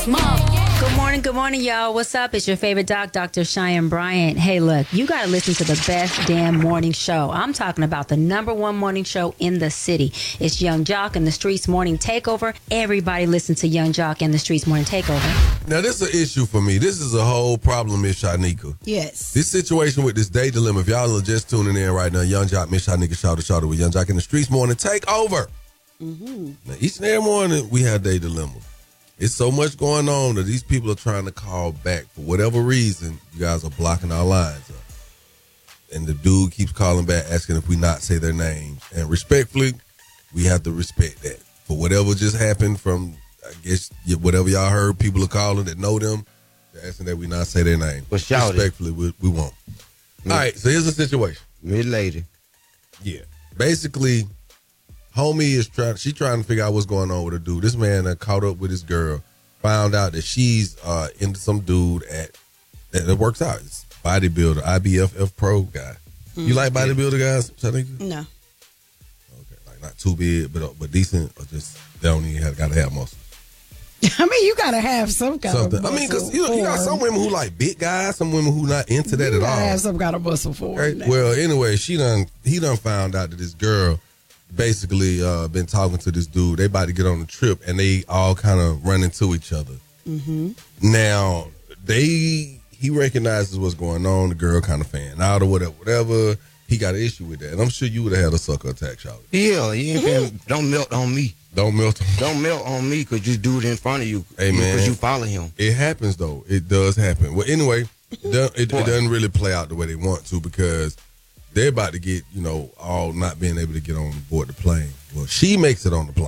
Good morning, y'all. What's up? It's your favorite doc, Dr. Cheyenne Bryant. Hey, look, you got to listen to the best damn morning show. I'm talking about the #1 morning show in the city. It's Young Jock and the Streets Morning Takeover. Everybody listen to Young Jock and the Streets Morning Takeover. Now, this is an issue for me. This is a whole problem, Miss Shanika. Yes. This situation with this day dilemma, if y'all are just tuning in right now, Young Jock, Miss Shanika, shout with Young Jock and the Streets Morning Takeover. Mm-hmm. Now, each and every morning, we have day dilemma. It's so much going on that these people are trying to call back. For whatever reason, you guys are blocking our lines up. And the dude keeps calling back, asking if we not say their names. And respectfully, we have to respect that. For whatever just happened from, I guess, whatever y'all heard, people are calling that know them, they're asking that we not say their name. But shout respectfully, we won't. All right, so here's the situation. Mid-lady. Yeah. Basically, homie is trying to figure out what's going on with her dude. This man caught up with his girl, found out that she's into some dude that works out. It's bodybuilder, IBFF pro guy. You like bodybuilder guys, Shanika? No. Okay, like not too big, but decent, or just they don't even gotta have muscle. I mean, you gotta have some kind of muscle. I mean, because you got some women who like big guys, some women who not into that at all. You gotta have some kind of muscle for it. Okay? Well, anyway, he done found out that this girl basically been talking to this dude. They about to get on a trip, and they all kind of run into each other. Mm-hmm. Now, he recognizes what's going on. The girl kind of fan out or whatever. He got an issue with that. And I'm sure you would have had a sucker attack, Charlie. Yeah, don't melt on me. Don't melt on me. Don't melt on me because you do it in front of you. Hey, man. Because you follow him. It happens, though. It does happen. Well, anyway, it doesn't really play out the way they want to because they're about to get, all not being able to get on board the plane. Well, she makes it on the plane.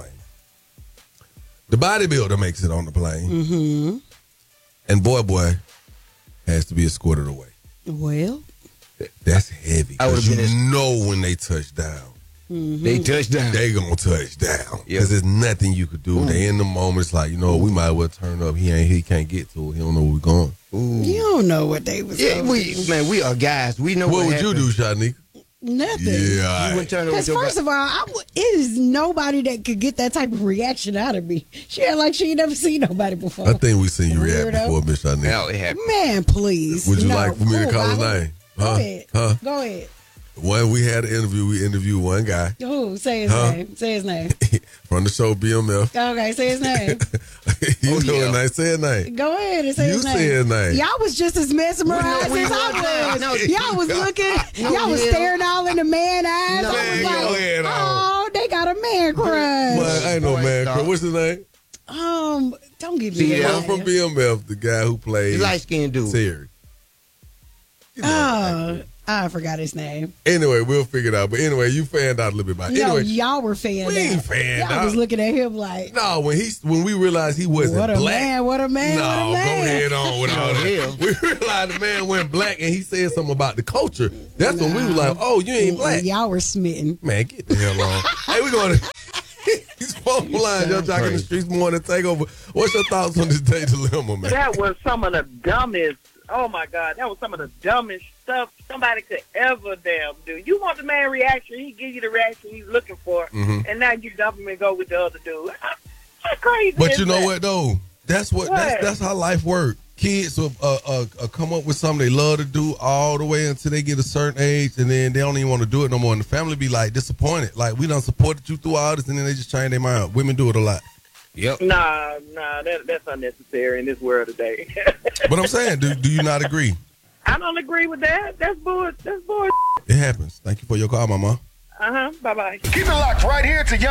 The bodybuilder makes it on the plane. Mm-hmm. And boy has to be escorted away. Well, that's heavy. Because when they touch down. Mm-hmm. They touch down. They gonna touch down. Because there's nothing you could do. They in the moment. It's like, we might as well turn up. He can't get to it. He don't know where we're going. Ooh. You don't know what they was doing. We are guys. We know what would you do, Shanika? Nothing. Yeah. Because first of all, it is nobody that could get that type of reaction out of me. She act like she ain't never seen nobody before. I think we seen you react before, Miss Shanika. Hell, it happened. Man, please. Would you like for me to call his name? Go ahead. When we had an interview, we interviewed one guy. Oh, say his name. Say his name. From the show BMF. Okay, say his name. You know his name. Say his name. Go ahead and say his name. You say his name. Y'all was just as mesmerized as I was. Y'all was looking. Y'all was staring all in the man eyes. I was like, oh, they got a man crush. Well, ain't no man crush. What's his name? Don't give me that. From BMF, the guy who played light-skinned dude. Terry. I forgot his name. Anyway, we'll figure it out. But anyway, you fanned out a little bit about it. No, Anyway, y'all were fanned out. We ain't fanned out. Y'all was looking at him like. No, when we realized he wasn't black. What a man. No, go ahead on with all that. We realized the man went black and he said something about the culture. That's when we were like, oh, you ain't black. Y'all were smitten. Man, get the hell on. Hey, we're going to. He's phone line. Young Jock in the Streets Morning Takeover. What's your thoughts on this day dilemma, man? That was some of the dumbest. Oh my God, that was some of the dumbest stuff somebody could ever damn do. You want the man reaction, he give you the reaction he's looking for, and now you dump him and go with the other dude. That's crazy. But you know what though? That's that's how life works. Kids will come up with something they love to do all the way until they get a certain age, and then they don't even want to do it no more. And the family be like disappointed. Like, we done supported you through all this, and then they just change their mind. Women do it a lot. Yep. Nah, that's unnecessary in this world today. But I'm saying, do you not agree? I don't agree with that. That's bull. It happens. Thank you for your call, Mama. Bye-bye. Keep it locked right here to